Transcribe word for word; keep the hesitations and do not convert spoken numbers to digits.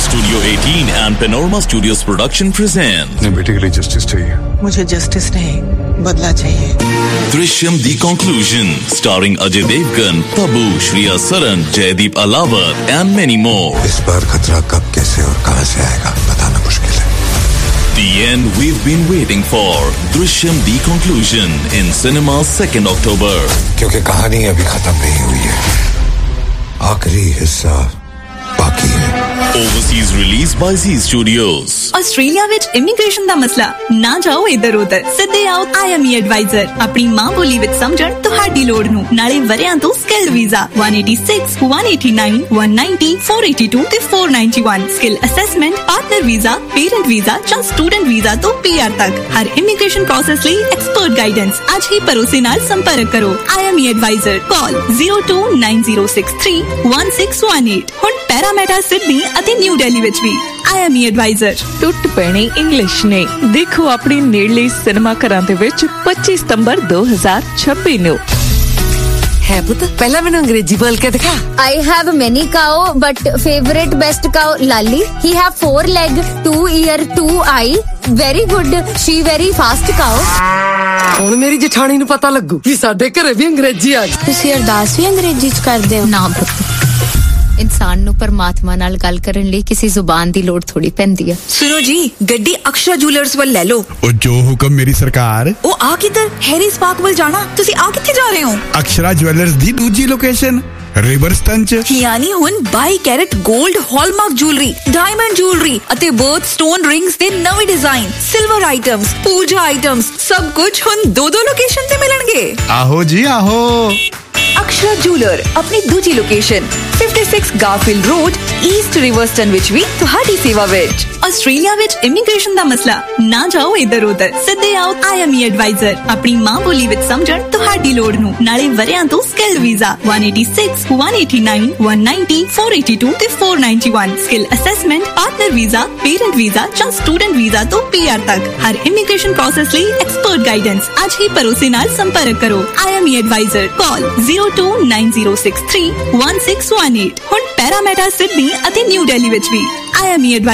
Studio eighteen and Panorama Studios production present. अपने बेटे के लिए जस्टिस चाहिए. मुझे जस्टिस नहीं, बदला चाहिए. Drishyam The Conclusion, starring Ajay Devgan, Tabu, Shriya Saran, Jaideep Alawar, and many more. इस बार खतरा कब, कैसे और कहां से आएगा बताना मुश्किल है. The end we've been waiting for. Drishyam The Conclusion in cinemas second October. क्योंकि कहानी अभी खत्म नहीं हुई है. आखिरी हिस्सा बाकी है. Overseas release by Z Studios. Australia ਵਿੱਚ ਇਮੀਗ੍ਰੇਸ਼ਨ ਦਾ ਮਸਲਾ ਨਾ ਜਾਓ ਇੱਧਰ ਉੱਧਰ, ਸਿੱਧੇ ਆਓ I M E ਐਡਵਾਈਜ਼ਰ ਆਪਣੀ ਮਾਂ ਬੋਲੀ ਵਿੱਚ ਸਮਝਣ ਤੁਹਾਡੀ ਲੋੜ ਨੂੰ. ਨਾਲੇ ਵਰਿਆਂ ਤੋਂ skill visa one eighty-six, one eighty-nine, one ninety, four eighty-two ਤੇ four ninety-one, skill assessment, partner visa, parent visa ਜਾਂ ਸਟੂਡੈਂਟ ਵੀਜ਼ਾ ਤੋਂ P R ਤੱਕ ਹਰ ਇਮੀਗ੍ਰੇਸ਼ਨ ਪ੍ਰੋਸੈਸ ਲਈ ਐਕਸਪਰਟ ਗਾਈਡੈਂਸ. ਅੱਜ ਹੀ ਭਰੋਸੇ ਨਾਲ ਸੰਪਰਕ ਕਰੋ. I M E advisor, call zero two nine zero six three one six one eight. ਹੁਣ ਪੈਰਾਮੀਟਰ ਸਿਡਨੀ ਅਤੇ ਨਿਊ ਦਿੱਲੀ ਵਿੱਚ ਵੀ I M E ਐਡਵਾਈਜ਼ਰ. ਟੁੱਟ ਪੈਣੀ ਇੰਗਲਿਸ਼ ਨੇ ਦੇਖੋ ਆਪਣੀ ਨੇੜਲੇ ਸਿਨੇਮਾ ਘਰਾਂ ਦੇ ਵਿੱਚ ਪੱਚੀ ਸਤੰਬਰ ਦੋ ਹਜ਼ਾਰ ਛੱਬੀ ਨੂੰ. ਹੈ ਪੁੱਤ ਪਹਿਲਾਂ ਮੈਨੂੰ ਅੰਗਰੇਜ਼ੀ ਬੋਲ ਕੇ ਦਿਖਾ. I have many cow but favorite best cow Lali. He have four leg, two ear, two eye. Very good. She very fast cow. ਹੁਣ ਮੇਰੀ ਜਠਾਣੀ ਨੂੰ ਪਤਾ ਲੱਗੂ ਕਿ ਸਾਡੇ ਘਰੇ ਵੀ ਅੰਗਰੇਜ਼ੀ ਆ ਗਈ. ਤੁਸੀਂ ਅਰਦਾਸ ਵੀ ਅੰਗਰੇਜ਼ੀ ਚ ਕਰਦੇ ਹੋ? ਨਾ ਪੁੱਤ, ਇਨਸਾਨ ਨੂੰ ਪਰਮਾਤਮਾ ਨਾਲ ਗੱਲ ਕਰਨ ਲਈ ਕਿਸੇ ਜ਼ੁਬਾਨ ਦੀ ਲੋੜ ਥੋੜੀ ਪੈਂਦੀ ਆ. ਸੁਣੋ ਜੀ, ਗੱਡੀ ਅਕਸ਼ਰਾ ਜੁਐਲਰਸ ਵੱਲ ਲੈ ਲਓ. ਉਹ ਜੋ ਹੁਕਮ ਮੇਰੀ ਸਰਕਾਰ. ਉਹ ਆ ਕਿੱਧਰ? ਹੈਰੀਸ ਪਾਰਕ ਵੱਲ ਜਾਣਾ. ਤੁਸੀਂ ਆ ਕਿੱਥੇ ਜਾ ਰਹੇ ਹੋ? ਅਕਸ਼ਰਾ ਜੁਐਲਰਸ ਦੀ ਦੂਜੀ ਲੋਕੇਸ਼ਨ ਰਿਵਰਸਟਨ ਚ. ਯਾਨੀ ਹੁਣ ਬਾਈ ਕੈਰਟ 골ਡ ਹਾਲਮਾਰਕ ਜੁਐਲਰੀ, ਡਾਇਮੰਡ ਜੁਐਲਰੀ ਅਤੇ ਬਰਥ ਸਟੋਨ ਰਿੰਗਸ ਦੇ ਨਵੇਂ ਡਿਜ਼ਾਈਨ, ਸਿਲਵਰ ਆਈਟਮਸ, ਪੂਜਾ ਆਈਟਮਸ, ਸਭ ਕੁਝ ਹੁਣ ਦੋ ਦੋ ਲੋਕੇਸ਼ਨ ਤੇ ਮਿਲਣਗੇ. ਆਹੋ ਜੀ ਆਹੋ. ਅਕਸ਼ਰਾ ਜੁਐਲਰ ਆਪਣੀ ਦੂਜੀ ਲੋਕੇਸ਼ਨ fifty-six ਗਾਰਫੀਲਡ ਰੋਡ, ਈਸਟ ਰਿਵਰਸਟਨ ਵਿੱਚ ਵੀ ਤੁਹਾਡੀ ਸੇਵਾ ਵਿੱਚ. ਆਸਟ੍ਰੇਲੀਆ ਵਿੱਚ ਇਮੀਗ੍ਰੇਸ਼ਨ ਦਾ ਮਸਲਾ ਨਾ ਜਾਓ ਇੱਧਰ ਉੱਧਰ, ਸਿੱਧੇ ਆਓ I M E ਐਡਵਾਈਜ਼ਰ ਆਪਣੀ ਮਾਂ ਬੋਲੀ ਵਿੱਚ ਸਮਝਣ ਤੁਹਾਡੀ ਲੋੜ ਨੂੰ. ਨਾਲੇ ਵਰਿਆਂ ਤੋਂ skill visa one eighty-six, one eighty-nine, one ninety, four eighty-two ਤੇ four ninety-one, skill assessment, partner visa, parent visa ਜਾਂ ਸਟੂਡੈਂਟ ਵੀਜ਼ਾ ਤੋਂ P R ਤੱਕ ਹਰ ਇਮੀਗ੍ਰੇਸ਼ਨ ਪ੍ਰੋਸੈਸ ਲਈ ਐਕਸਪਰਟ ਗਾਈਡੈਂਸ. ਅੱਜ ਹੀ ਭਰੋਸੇ ਨਾਲ ਸੰਪਰਕ ਕਰੋ. I M E advisor, call zero two nine zero six three one six one eight. ਹੁਣ ਪੈਰਾਮੀਟਰ ਸਿਡਨੀ ਅਤੇ ਨਿਊ ਦਿੱਲੀ ਵਿੱਚ ਵੀ I M E ਐਡਵਾਈਜ਼ਰ.